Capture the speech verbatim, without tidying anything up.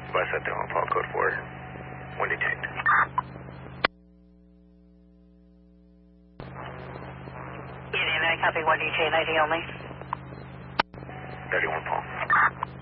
West at the home, Paul, code four. One detained. Union, I copy one detained, I D only. thirty-one, Paul.